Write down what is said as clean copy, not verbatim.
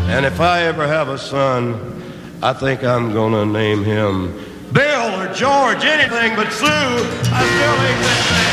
And if I ever have a son, I think I'm gonna name him Bill or George, anything but Sue. I still ain't that name.